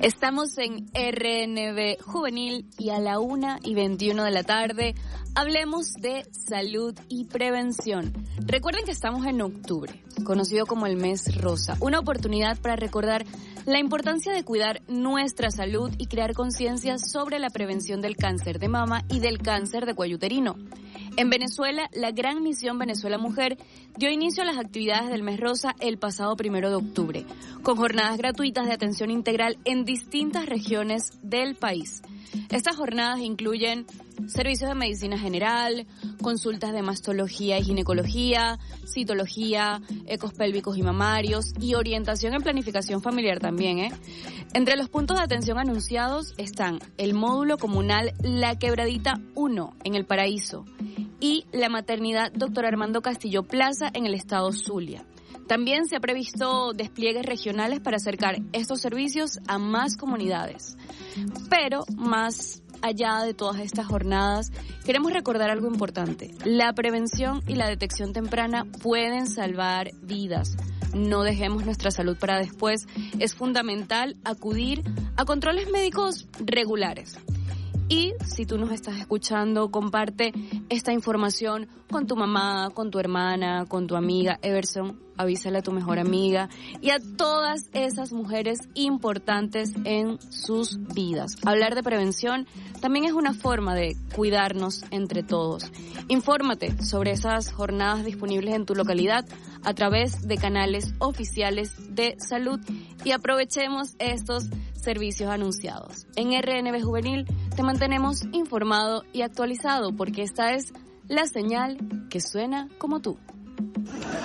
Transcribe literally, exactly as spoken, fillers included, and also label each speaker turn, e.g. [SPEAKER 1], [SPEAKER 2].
[SPEAKER 1] Estamos en R N V Juvenil y a la una y veintiuno de la tarde hablemos de salud y prevención. Recuerden que estamos en octubre, conocido como el mes rosa, una oportunidad para recordar la importancia de cuidar nuestra salud y crear conciencia sobre la prevención del cáncer de mama y del cáncer de cuello uterino. En Venezuela, la Gran Misión Venezuela Mujer dio inicio a las actividades del mes rosa el pasado primero de octubre, con jornadas gratuitas de atención integral en distintas regiones del país. Estas jornadas incluyen servicios de medicina general, consultas de mastología y ginecología, citología, ecos pélvicos y mamarios y orientación en planificación familiar también, ¿eh? Entre los puntos de atención anunciados están el módulo comunal La Quebradita uno en El Paraíso y la maternidad Doctor Armando Castillo Plaza en el estado Zulia. También se ha previsto despliegues regionales para acercar estos servicios a más comunidades. Pero más allá de todas estas jornadas, queremos recordar algo importante. La prevención y la detección temprana pueden salvar vidas. No dejemos nuestra salud para después. Es fundamental acudir a controles médicos regulares. Y si tú nos estás escuchando, comparte esta información con tu mamá, con tu hermana, con tu amiga. Everson, avísale a tu mejor amiga y a todas esas mujeres importantes en sus vidas. Hablar de prevención también es una forma de cuidarnos entre todos. Infórmate sobre esas jornadas disponibles en tu localidad a través de canales oficiales de salud y aprovechemos estos servicios anunciados. En R N V Juvenil te mantenemos informado y actualizado porque esta es la señal que suena como tú.